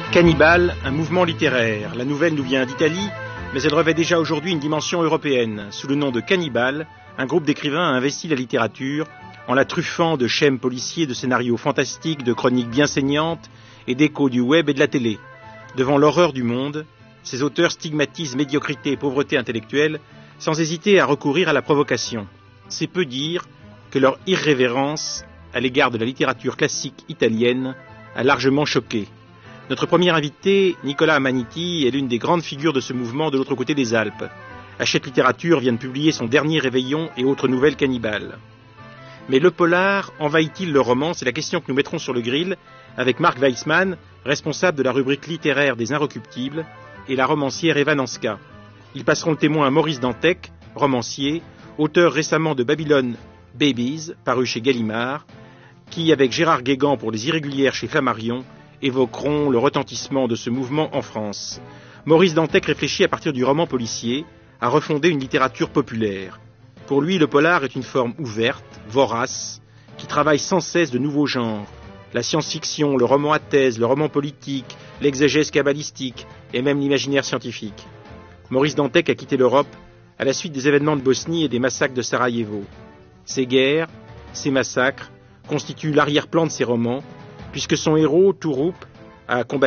Cannibal, un mouvement littéraire. La nouvelle nous vient d'Italie, mais elle revêt déjà aujourd'hui une dimension européenne. Sous le nom de Cannibal, un groupe d'écrivains a investi la littérature en la truffant de schèmes policiers, de scénarios fantastiques, de chroniques bien saignantes et d'échos du web et de la télé. Devant l'horreur du monde, ces auteurs stigmatisent médiocrité et pauvreté intellectuelle sans hésiter à recourir à la provocation. C'est peu dire que leur irrévérence à l'égard de la littérature classique italienne a largement choqué. Notre premier invité, Nicolas Amaniti, est l'une des grandes figures de ce mouvement de l'autre côté des Alpes. Hachette Littérature vient de publier son dernier Réveillon et autres nouvelles cannibales. Mais le polar envahit-il le roman? C'est la question que nous mettrons sur le grill avec Marc Weissman, responsable de la rubrique littéraire des Inrecuptibles, et la romancière Eva Nanska. Ils passeront le témoin à Maurice Dantec, romancier, auteur récemment de Babylon Babies, paru chez Gallimard, qui, avec Gérard Guégan pour Les Irrégulières chez Flammarion, évoqueront le retentissement de ce mouvement en France. Maurice Dantec réfléchit à partir du roman policier à refonder une littérature populaire. Pour lui, le polar est une forme ouverte, vorace, qui travaille sans cesse de nouveaux genres. La science-fiction, le roman à thèse, le roman politique, l'exégèse kabbalistique et même l'imaginaire scientifique. Maurice Dantec a quitté l'Europe à la suite des événements de Bosnie et des massacres de Sarajevo. Ces guerres, ces massacres, constituent l'arrière-plan de ses romans, puisque son héros, Touroup, a combattu